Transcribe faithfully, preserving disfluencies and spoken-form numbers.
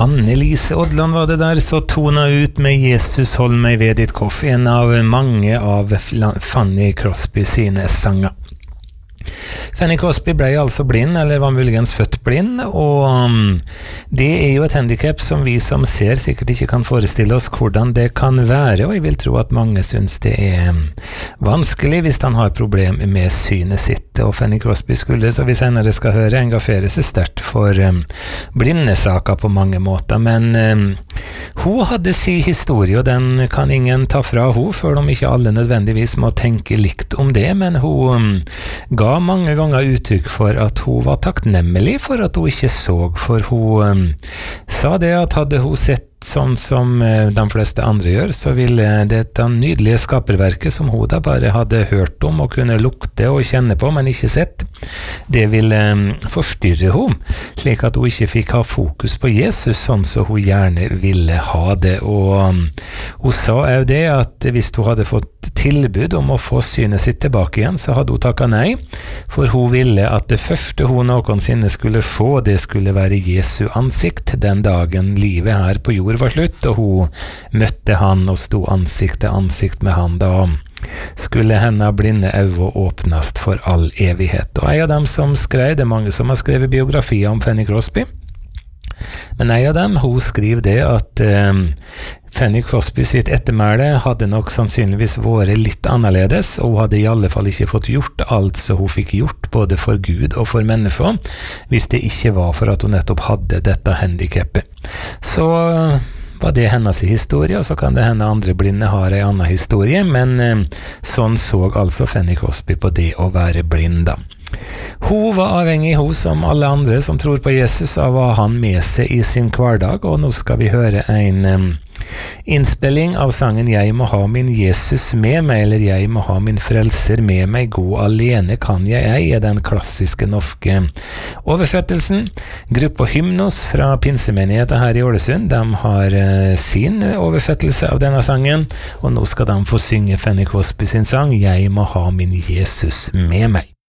Anne-Lise Odland var det der, så tona ut med Jesus hold meg ved ditt koff, en av mange av Fanny Crosby sine sanger. Fanny Crosby ble altså blind, eller var muligens født blind, og um, det er jo et handicap som vi som ser sikkert ikke kan forestille oss hvordan det kan være, og jeg vil tro at mange synes det er um, vanskelig hvis han har problem med synet sitt. Og Fanny Crosby skulle, så vi senere skal høre, engasjere seg sterkt for um, blindesaker på mange måter, men um, hun hadde sin historie, og den kan ingen ta fra hun, for om ikke alle nødvendigvis må tenke likt om det, men hun um, ga mange ganger uttrykk for at hun var takknemlig for at hun ikke så, for hun um, sa det at hadde hun sett sånn som uh, de fleste andre gjør, så ville dette nydelige skaperverket som hun da bare hadde hørt om og kunne lukte og kjenne på, men ikke sett, det ville um, forstyrre hun, slik at hun ikke fikk ha fokus på Jesus sånn som hun gjerne ville ha det, og um, hun sa jo det at hvis hun hadde fått tilbud om å få synet sitt tilbake igjen, så hadde hun takket nei, for hun ville at det første hun noensinne skulle se, det skulle være Jesu ansikt den dagen livet her på jord var slutt, og hun møtte han og sto ansikt til ansikt med han. Da skulle henne blinde øyne åpnast for all evighet. Og en av dem som skrev, det er mange som har skrevet biografier om Fanny Crosby, men en av dem, hun skriver det at um, Fanny Crosby sitt ettermæle hadde nok sannsynligvis vært litt annerledes, og hun hadde i alle fall ikke fått gjort alt som hun fikk gjort, både for Gud og for mennesker, hvis det ikke var for at hun nettopp hadde dette handicapet. Så var det hennes historie, og så kan det hende andre blinde har en annen historie, men um, sånn så altså Fanny Crosby på det å være blind da. Hun var avhengig, hun som alle andre som tror på Jesus, av å ha han med seg i sin hverdag, og nå skal vi høre en um, innspilling av sangen «Jeg må ha min Jesus med meg», eller «Jeg må ha min frelser med meg, gå alene kan jeg ei», er den klassiske norske oversettelsen. Gruppa Hymnos fra pinsemenigheten her i Ålesund, de har uh, sin oversettelse av denne sangen, og nå skal de få synge Fanny Crosby sin sang «Jeg må ha min Jesus med meg».